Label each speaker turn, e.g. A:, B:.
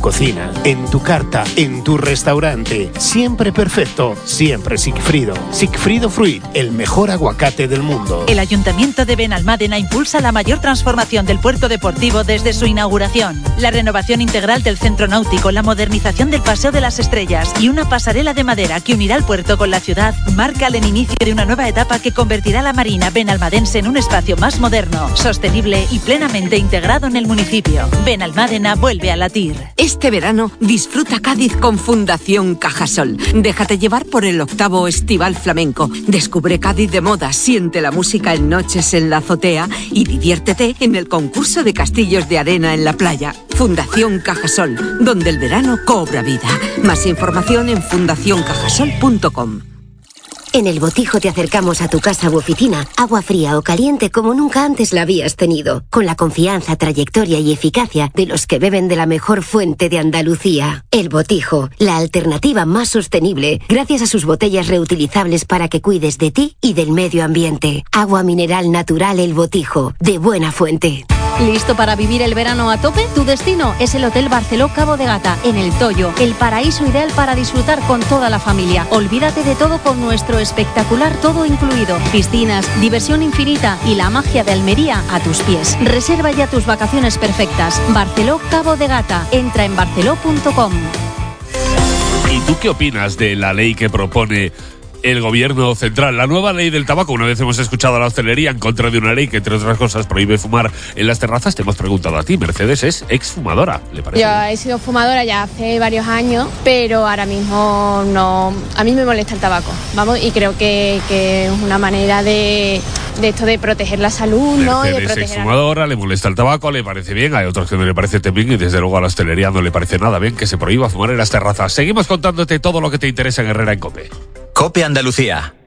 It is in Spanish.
A: cocina, en tu carta, en tu restaurante. Siempre perfecto, siempre Sigfrido. Sigfrido Fruit, el mejor aguacate del mundo.
B: El Ayuntamiento de Benalmádena impulsa la mayor transformación del puerto deportivo desde su inauguración. La renovación integral del centro náutico, la modernización del Paseo de las Estrellas y una pasarela de madera que unirá el puerto con la ciudad marcan el inicio de una nueva etapa que convertirá la marina benalmadense en un espacio más moderno, sostenible y plenamente integrado en el municipio. Benalmádena vuelve a latir.
C: Este verano disfruta Cádiz con Fundación Cajasol. Déjate llevar por el 8º Estival Flamenco. Descubre Cádiz de moda, siente la música en noches en la azotea y diviértete en el concurso de castillos de arena en la playa. Fundación Cajasol, donde el verano cobra vida. Más información en fundacioncajasol.com.
D: En El Botijo te acercamos a tu casa u oficina agua fría o caliente como nunca antes la habías tenido, con la confianza, trayectoria y eficacia de los que beben de la mejor fuente de Andalucía. El Botijo, la alternativa más sostenible, gracias a sus botellas reutilizables para que cuides de ti y del medio ambiente. Agua mineral natural El Botijo, de buena fuente.
E: ¿Listo para vivir el verano a tope? Tu destino es el Hotel Barceló Cabo de Gata, en El Toyo, el paraíso ideal para disfrutar con toda la familia. Olvídate de todo con nuestro espectacular todo incluido. Piscinas, diversión infinita y la magia de Almería a tus pies. Reserva ya tus vacaciones perfectas. Barceló Cabo de Gata. Entra en barceló.com.
F: ¿Y tú qué opinas de la ley que propone el gobierno central? La nueva ley del tabaco. Una vez hemos escuchado a la hostelería en contra de una ley que, entre otras cosas, prohíbe fumar en las terrazas. Te hemos preguntado a ti. Mercedes es exfumadora, ¿le parece?
G: Yo he sido fumadora ya hace varios años, pero ahora mismo no. A mí me molesta el tabaco, vamos, y creo que es una manera de esto de proteger la salud, ¿no?
F: Mercedes es exfumadora, le molesta el tabaco, le parece bien. Hay otros que no le parece tan bien y desde luego a la hostelería no le parece nada bien que se prohíba fumar en las terrazas. Seguimos contándote todo lo que te interesa en Herrera en COPE.
H: COPE Andalucía.